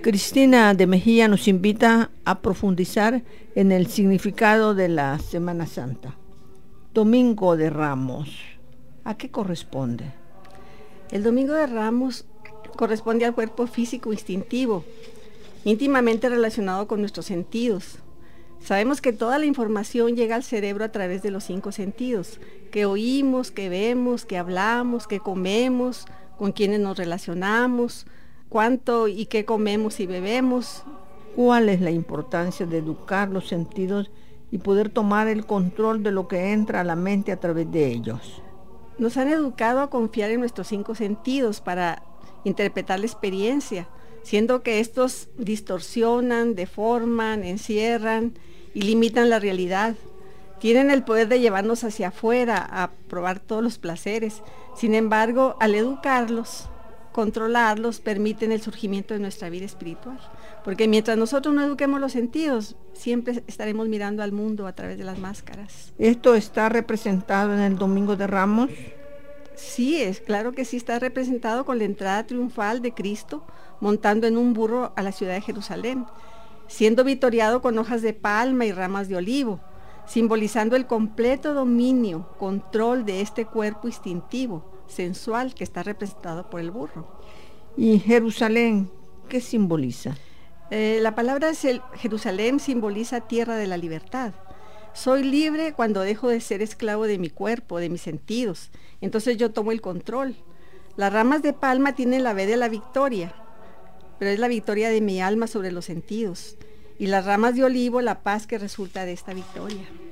Cristina de Mejía nos invita a profundizar en el significado de la Semana Santa. Domingo de Ramos, ¿a qué corresponde? El Domingo de Ramos corresponde al cuerpo físico instintivo, íntimamente relacionado con nuestros sentidos. Sabemos que toda la información llega al cerebro a través de los 5 sentidos, que oímos, que vemos, que hablamos, que comemos, con quienes nos relacionamos, cuánto y qué comemos y bebemos. ¿Cuál es la importancia de educar los sentidos y poder tomar el control de lo que entra a la mente a través de ellos? Nos han educado a confiar en nuestros 5 sentidos para interpretar la experiencia, siendo que estos distorsionan, deforman, encierran y limitan la realidad. Tienen el poder de llevarnos hacia afuera a probar todos los placeres. Sin embargo, al educarlos, controlarlos, permiten el surgimiento de nuestra vida espiritual. Porque mientras nosotros no eduquemos los sentidos, siempre estaremos mirando al mundo a través de las máscaras. ¿Esto está representado en el Domingo de Ramos? Sí, es claro que sí, está representado con la entrada triunfal de Cristo montando en un burro a la ciudad de Jerusalén, siendo victoriado con hojas de palma y ramas de olivo, simbolizando el completo dominio, control de este cuerpo instintivo, sensual, que está representado por el burro. ¿Y Jerusalén qué simboliza? La palabra Jerusalén simboliza tierra de la libertad. Soy libre cuando dejo de ser esclavo de mi cuerpo, de mis sentidos. Entonces yo tomo el control. Las ramas de palma tienen la V de la victoria, pero es la victoria de mi alma sobre los sentidos. Y las ramas de olivo, la paz que resulta de esta victoria.